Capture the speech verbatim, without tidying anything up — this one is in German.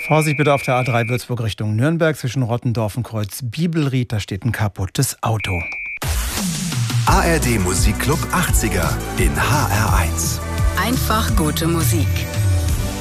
Vorsicht bitte auf der A drei Würzburg Richtung Nürnberg zwischen Rottendorf und Kreuz Bibelried. Da steht ein kaputtes Auto. A R D Musikclub achtziger in H R eins. Einfach gute Musik.